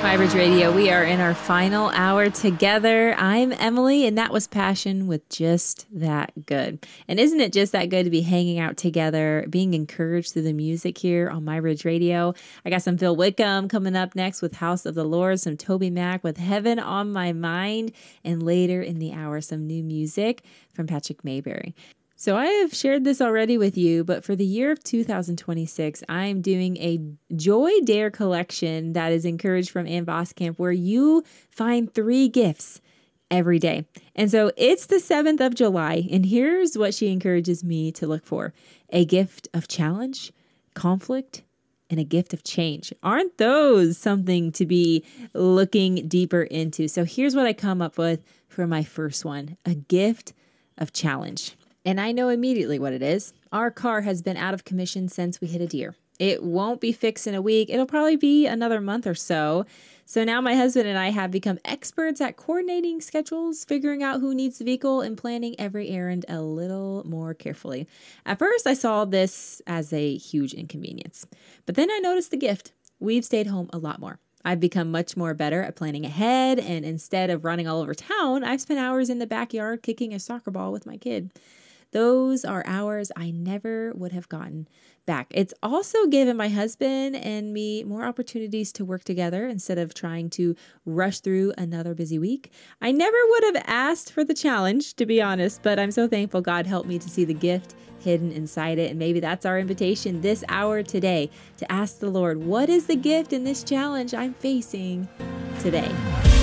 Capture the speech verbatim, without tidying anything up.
MyBridge Radio, we are in our final hour together. I'm Emily, and that was Passion with Just That Good. And isn't it just that good to be hanging out together, being encouraged through the music here on MyBridge Radio? I got some Phil Wickham coming up next with House of the Lord, some Toby Mac with Heaven on My Mind, and later in the hour, some new music from Patrick Mayberry. So I have shared this already with you, but for the year of two thousand twenty-six, I am doing a Joy Dare collection that is encouraged from Ann Voskamp, where you find three gifts every day. And so it's the seventh of July, and here's what she encourages me to look for: a gift of challenge, conflict, and a gift of change. Aren't those something to be looking deeper into? So here's what I come up with for my first one: a gift of challenge. And I know immediately what it is. Our car has been out of commission since we hit a deer. It won't be fixed in a week. It'll probably be another month or so. So now my husband and I have become experts at coordinating schedules, figuring out who needs the vehicle, and planning every errand a little more carefully. At first, I saw this as a huge inconvenience. But then I noticed the gift. We've stayed home a lot more. I've become much more better at planning ahead, and instead of running all over town, I've spent hours in the backyard kicking a soccer ball with my kid. Those are hours I never would have gotten back. It's also given my husband and me more opportunities to work together instead of trying to rush through another busy week. I never would have asked for the challenge, to be honest, but I'm so thankful God helped me to see the gift hidden inside it. And maybe that's our invitation this hour today, to ask the Lord, what is the gift in this challenge I'm facing today?